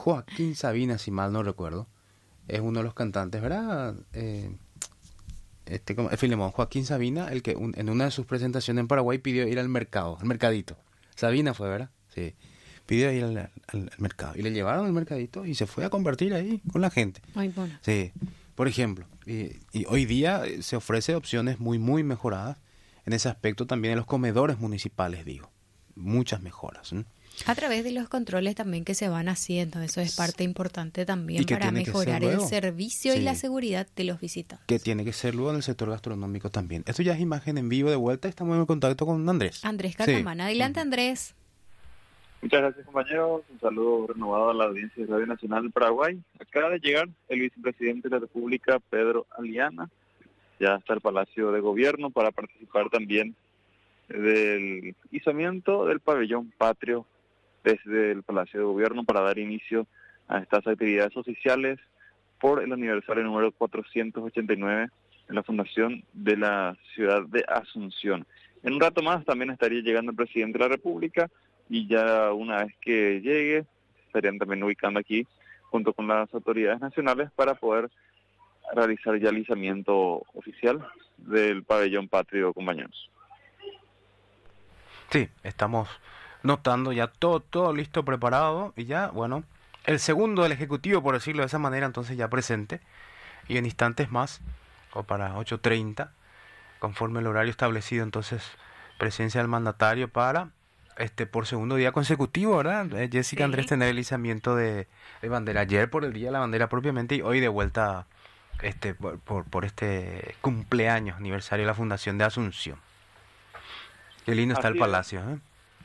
Joaquín Sabina, si mal no recuerdo, es uno de los cantantes, ¿verdad? Filemón, Joaquín Sabina, el que en una de sus presentaciones en Paraguay pidió ir al mercado, al mercadito. Sabina fue, ¿verdad? Sí. Pidió ir al mercado. Y le llevaron al mercadito y se fue a convertir ahí con la gente. Ay, bueno. Sí, por ejemplo. Y hoy día se ofrece opciones muy, muy mejoradas en ese aspecto también en los comedores municipales, digo. Muchas mejoras, ¿no? A través de los controles también que se van haciendo, eso es parte importante también Y que para tiene que ser mejorar el luego. servicio y Sí. la seguridad de los visitantes. Que tiene que ser luego en el sector gastronómico también. Esto ya es imagen en vivo de vuelta. Estamos en contacto con Andrés. Andrés Sí. Cacamán, adelante Andrés. Muchas gracias, compañeros. Un saludo renovado a la audiencia de Radio Nacional del Paraguay. Acaba de llegar el vicepresidente de la República, Pedro Aliana, ya hasta el Palacio de Gobierno para participar también del izamiento del pabellón patrio desde el Palacio de Gobierno para dar inicio a estas actividades oficiales por el aniversario número 489 de la fundación de la ciudad de Asunción. En un rato más también estaría llegando el presidente de la República y ya una vez que llegue estarían también ubicando aquí junto con las autoridades nacionales para poder realizar ya el izamiento oficial del pabellón patrio, compañeros. Sí, estamos notando ya todo listo, preparado. Y ya, bueno, el segundo del Ejecutivo, por decirlo de esa manera, entonces ya presente. Y en instantes más, o para 8:30, conforme el horario establecido, entonces, presencia del mandatario para, por segundo día consecutivo, ¿verdad? Jessica, Sí. Andrés, tener el izamiento de bandera. Ayer por el Día de la Bandera propiamente y hoy de vuelta, por este cumpleaños, aniversario de la Fundación de Asunción. Qué lindo está Así el es. palacio, ¿eh?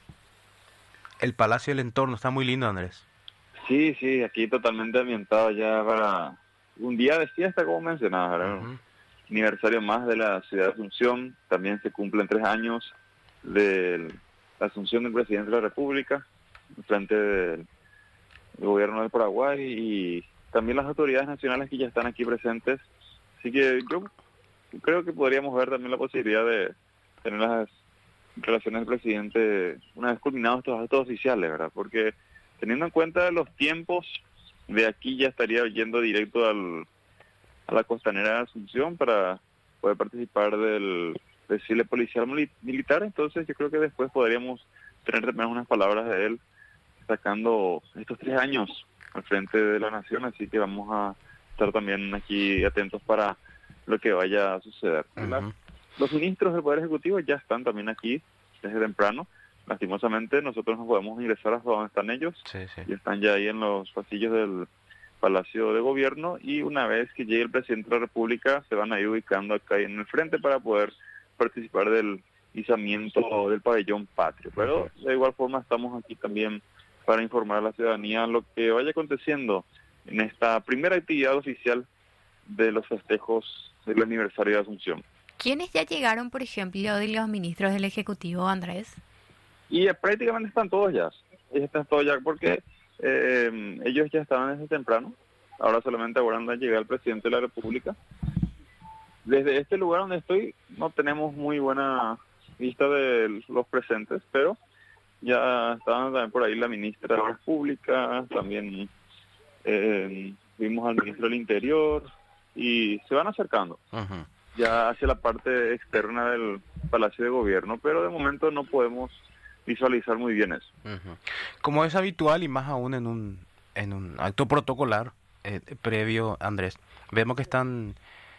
El palacio y el entorno está muy lindo, Andrés. Sí, aquí totalmente ambientado ya para un día de fiesta, como mencionabas, ¿verdad? Ujú. Aniversario más de la ciudad de Asunción, también se cumplen 3 años de la asunción del presidente de la República, frente del gobierno del Paraguay y también las autoridades nacionales que ya están aquí presentes. Así que yo creo que podríamos ver también la posibilidad de tener las relaciones del presidente una vez culminados estos actos oficiales, ¿verdad? Porque teniendo en cuenta los tiempos, de aquí ya estaría yendo directo a la costanera de Asunción para poder participar del desfile policial militar. Entonces yo creo que después podríamos tener también unas palabras de él sacando estos 3 años al frente de la nación, así que vamos a estar también aquí atentos para lo que vaya a suceder. Ujú. Los ministros del Poder Ejecutivo ya están también aquí desde temprano. Lastimosamente nosotros no podemos ingresar hasta donde están ellos. Sí. Y están ya ahí en los pasillos del Palacio de Gobierno y una vez que llegue el presidente de la República se van a ir ubicando acá en el frente para poder participar del izamiento del pabellón patrio. Pero de igual forma estamos aquí también para informar a la ciudadanía lo que vaya aconteciendo en esta primera actividad oficial de los festejos del aniversario de Asunción. ¿Quiénes ya llegaron, por ejemplo, de los ministros del Ejecutivo, Andrés? Y prácticamente están todos ya. Están todos ya porque ellos ya estaban desde temprano. Ahora solamente aguardan llegar el presidente de la República. Desde este lugar donde estoy no tenemos muy buena vista de los presentes, pero ya estaban también por ahí la ministra de Obras Públicas, también vimos al ministro del Interior y se van acercando Ujú. ya hacia la parte externa del Palacio de Gobierno, pero de momento no podemos visualizar muy bien eso. Ujú. Como es habitual y más aún en un acto protocolar previo, Andrés, vemos que están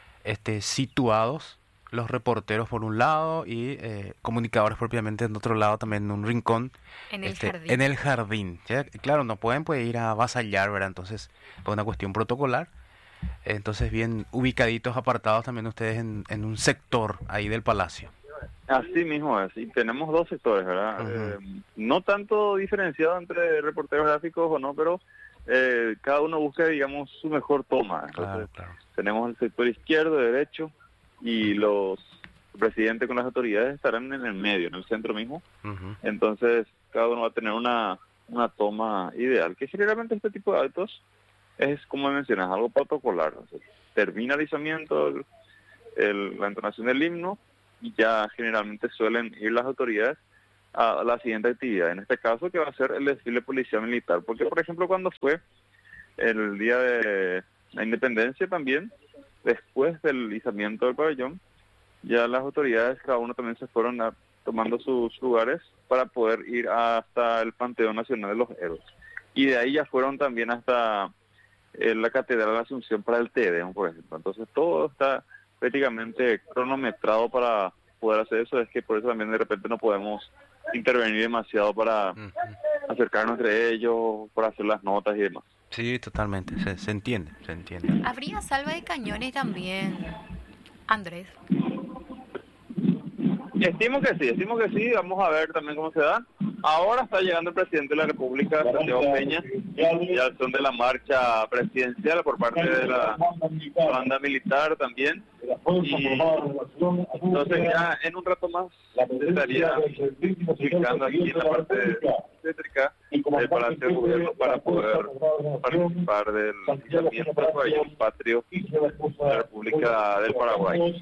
situados los reporteros por un lado y comunicadores propiamente en otro lado, también en un rincón, En el jardín. en el jardín. ¿Ya? Claro, no pueden ir a avasallar, ¿verdad? Entonces, por una cuestión protocolar. Entonces, bien ubicaditos, apartados también ustedes en un sector ahí del palacio. Así mismo es, y tenemos 2 sectores, ¿verdad? Ujú. No tanto diferenciado entre reporteros gráficos o no, pero cada uno busca, digamos, su mejor toma. Entonces, Claro. tenemos el sector izquierdo, derecho, y el presidente con las autoridades estarán en el medio, en el centro mismo. Ujú. Entonces, cada uno va a tener una toma ideal, que generalmente este tipo de actos es, como mencionas, algo protocolar. O sea, termina el izamiento, la entonación del himno, y ya generalmente suelen ir las autoridades a la siguiente actividad, en este caso que va a ser el desfile policial militar, porque por ejemplo cuando fue el día de la independencia también, después del izamiento del pabellón, ya las autoridades, cada uno también se fueron tomando sus lugares para poder ir hasta el Panteón Nacional de los Héroes. Y de ahí ya fueron también hasta la Catedral de la Asunción para el Te Deum, por ejemplo. Entonces todo está prácticamente cronometrado para poder hacer eso. Es que por eso también de repente no podemos intervenir demasiado para acercarnos entre ellos, para hacer las notas y demás. Sí, totalmente, se entiende, se entiende. ¿Habría salva de cañones también, Andrés? Estimo que sí, vamos a ver también cómo se da. Ahora está llegando el presidente de la República, Santiago Peña, ya son de la marcha presidencial por parte de la banda militar también. Y entonces ya en un rato más se estaría ubicando aquí en la parte céntrica del Palacio de Gobierno para poder participar del izamiento del pabellón patrio de la República del Paraguay.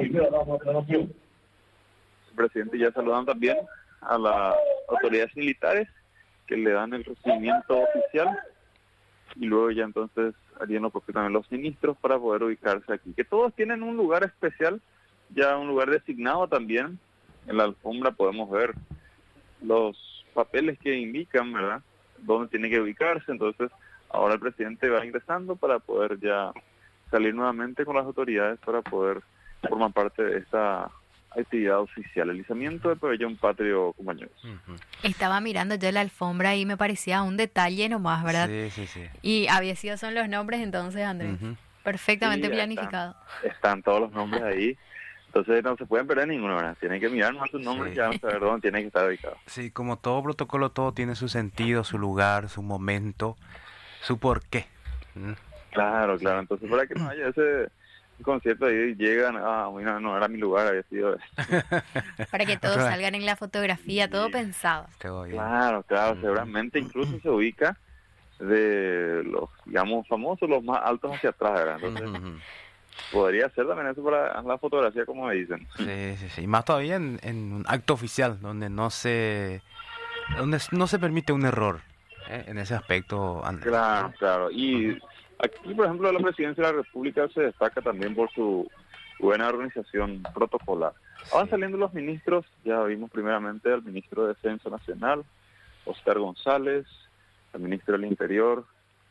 El presidente ya saludan también a las autoridades militares que le dan el recibimiento oficial y luego ya entonces harían lo propio también los ministros para poder ubicarse aquí, que todos tienen un lugar especial, ya un lugar designado también. En la alfombra podemos ver los papeles que indican, ¿verdad?, dónde tiene que ubicarse. Entonces ahora el presidente va ingresando para poder ya salir nuevamente con las autoridades para poder formar parte de esta actividad oficial, el izamiento del pabellón patrio, compañeros. Estaba mirando yo la alfombra y me parecía un detalle nomás, ¿verdad? Sí. Y había sido son los nombres entonces, Andrés. Perfectamente Sí, planificado. Están todos los nombres ahí. Entonces no se pueden perder ninguno, ¿verdad? Tienen que mirar más sus nombres y ya van a saber dónde tienen que estar ubicados. Sí, como todo protocolo, todo tiene su sentido, su lugar, su momento, su porqué. Claro. Entonces para que no haya ese concierto ahí llegan, mira, no era mi lugar, había sido Para que todos salgan en la fotografía, todo pensado. Claro, seguramente incluso se ubica de los, digamos, famosos, los más altos hacia atrás, ¿verdad? Entonces podría ser también eso para la fotografía, como me dicen. Sí, y más todavía en un acto oficial, donde no se permite un error, en ese aspecto, Andrés. Claro, y aquí, por ejemplo, la Presidencia de la República se destaca también por su buena organización protocolar. Van saliendo los ministros, ya vimos primeramente al ministro de Defensa Nacional, Oscar González, al ministro del Interior,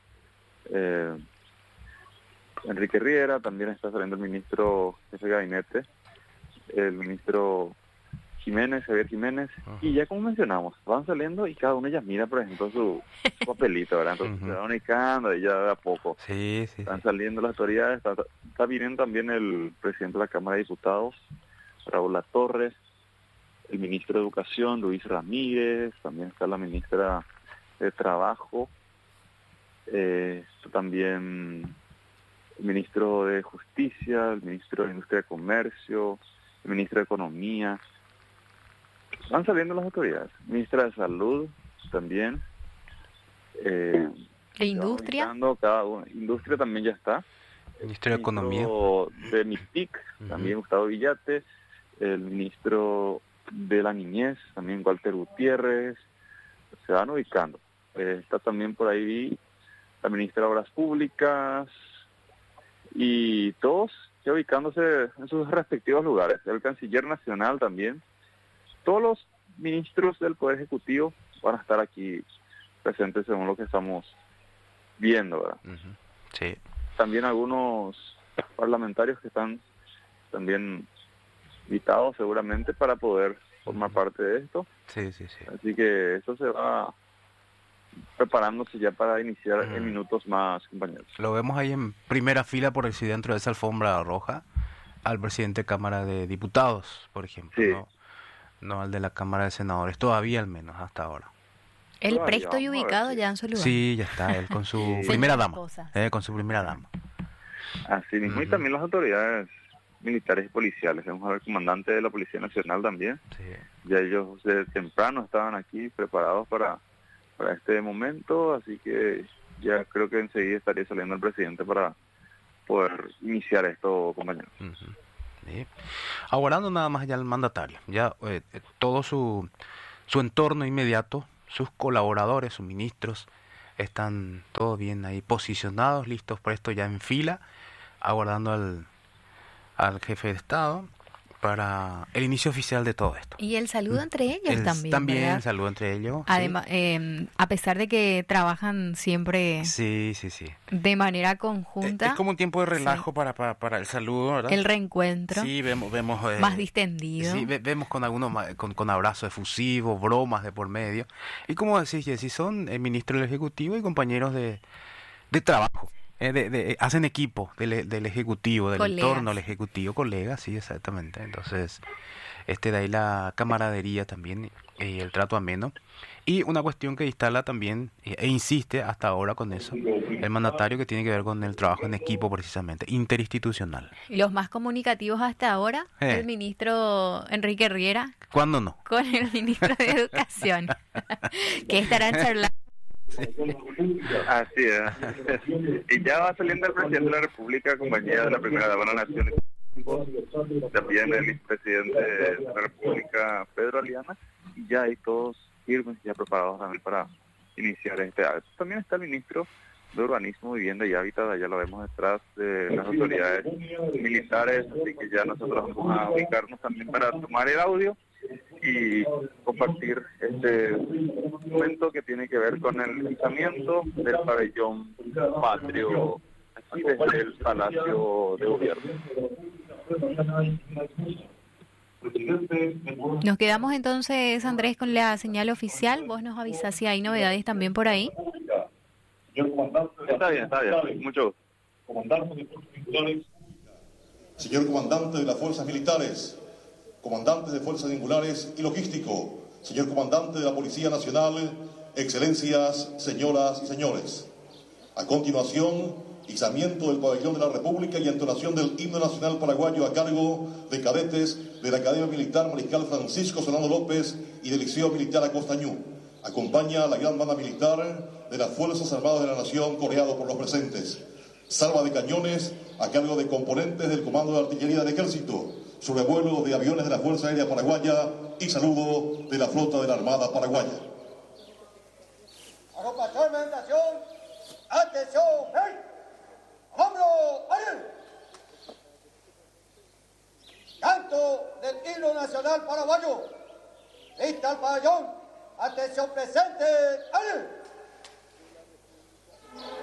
Enrique Riera, también está saliendo el ministro jefe de gabinete, el ministro Javier Jiménez, y ya como mencionamos, van saliendo y cada uno ya mira, por ejemplo, su papelito, ¿verdad? Entonces se van ubicando y ya de a poco. Sí. Están saliendo las autoridades, está viniendo también el presidente de la Cámara de Diputados, Raúl Latorre, el ministro de Educación, Luis Ramírez, también está la ministra de Trabajo, está también el ministro de Justicia, el ministro de Industria y Comercio, el ministro de Economía. Van saliendo las autoridades. Ministra de Salud también. ¿De Industria? Cada uno. Industria también ya está. Ministro de Economía. De MIPIC, también Gustavo Villate. El ministro de la Niñez, también Walter Gutiérrez. Se van ubicando. Está también por ahí la ministra de Obras Públicas. Y todos ya ubicándose en sus respectivos lugares. El canciller nacional también. Todos los ministros del Poder Ejecutivo van a estar aquí presentes según lo que estamos viendo, ¿verdad? Sí. También algunos parlamentarios que están también invitados seguramente para poder formar parte de esto. Sí. Así que esto se va preparándose ya para iniciar en minutos más, compañeros. Lo vemos ahí en primera fila por decir dentro de esa alfombra roja al presidente de Cámara de Diputados, por ejemplo, Sí. No al de la Cámara de Senadores, todavía al menos hasta ahora. Él presto y ubicado ya en su lugar. Sí, ya está, él con su primera dama. Con su primera dama. Así mismo, y también las autoridades militares y policiales. Vamos a ver el comandante de la Policía Nacional también. Sí. Ya ellos desde temprano estaban aquí preparados para este momento, así que ya creo que enseguida estaría saliendo el presidente para poder iniciar esto, compañeros. Sí. Aguardando nada más ya el mandatario, ya todo su entorno inmediato, sus colaboradores, sus ministros, están todos bien ahí posicionados, listos, prestos ya en fila, aguardando al jefe de Estado para el inicio oficial de todo esto. Y el saludo entre ellos también, También ¿verdad? el saludo entre ellos. Además, a pesar de que trabajan siempre Sí, sí, sí. de manera Es conjunta, como un tiempo de relajo para el saludo, ¿verdad? el reencuentro Sí, vemos más distendido. sí, vemos con algunos con abrazos efusivos, bromas de por medio. Y como decís, Jessy, son el ministro del Ejecutivo y compañeros de trabajo. Hacen equipo del Ejecutivo, del Colegas. entorno del Ejecutivo, colegas, sí, exactamente. Entonces, de ahí la camaradería también y el trato ameno. Y una cuestión que instala también, e insiste hasta ahora con eso, el mandatario, que tiene que ver con el trabajo en equipo precisamente, interinstitucional. Los más comunicativos hasta ahora, el ministro Enrique Riera ¿Cuándo no? con el ministro de Educación, que estarán charlando. Así es. Y ya va saliendo el presidente de la República, compañía de la primera dama de la Nación. También el vicepresidente de la República, Pedro Aliana. Y ya hay todos firmes, ya preparados también para iniciar este acto. También está el ministro de Urbanismo, Vivienda y Hábitat, ya lo vemos detrás de las autoridades militares, así que ya nosotros vamos a ubicarnos también para tomar el audio y compartir este momento que tiene que ver con el lanzamiento del pabellón patrio aquí desde el Palacio de Gobierno. Nos quedamos entonces, Andrés, con la señal oficial. Vos nos avisás si hay novedades también por ahí. Está bien, mucho gusto. Señor comandante de las fuerzas militares, comandantes de fuerzas singulares y logístico, señor comandante de la Policía Nacional, excelencias, señoras y señores. A continuación, izamiento del pabellón de la República y entonación del himno nacional paraguayo a cargo de cadetes de la Academia Militar Mariscal Francisco Solano López y del Liceo Militar Acostañú. Acompaña a la gran banda militar de las Fuerzas Armadas de la Nación, coreado por los presentes. Salva de cañones a cargo de componentes del Comando de Artillería del Ejército, sobrevuelo de aviones de la Fuerza Aérea Paraguaya y saludo de la Flota de la Armada Paraguaya. Agrupación de orientación, atención, hey, hombro, ¡ay! Canto del himno nacional paraguayo, lista al pabellón, atención presente, ¡ay!